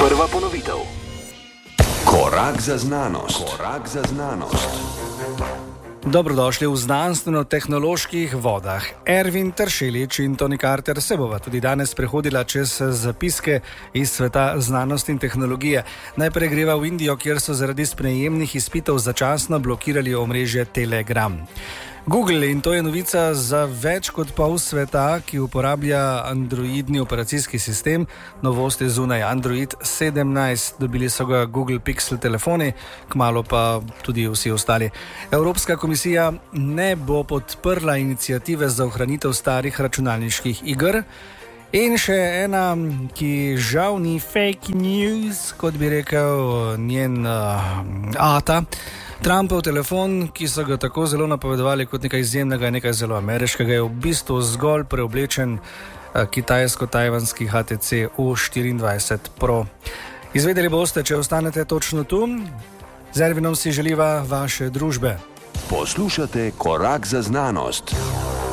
Prva ponovitev. Korak za znanost. Korak za znanost. Dobrodošli v znanstveno-tehnoloških vodah. Ervin Tršelič in Toni Carter se bova tudi danes prehodila čez zapiske iz sveta znanosti in tehnologije. Najprej greva v Indijo, kjer so zaradi sprejemnih izpitov začasno blokirali omrežje Telegram. Google, in to je novica za več kot pol sveta, ki uporablja androidni operacijski sistem, novost je zunaj Android 17, dobili so ga Google Pixel telefoni, kmalu pa tudi vsi ostali. Evropska komisija ne bo podprla iniciative za ohranitev starih računalniških iger. In še ena, ki žal ni fake news, kot bi rekel njen ata. Trumpov telefon, ki so ga tako zelo napovedovali kot nekaj izjemnega, nekaj zelo ameriškega, je v bistvu zgolj preoblečen kitajsko-tajvanski HTC U24 Pro. Izvedeli boste, če ostanete točno tu. Z Ervinom si želiva vaše družbe. Poslušate Korak za znanost.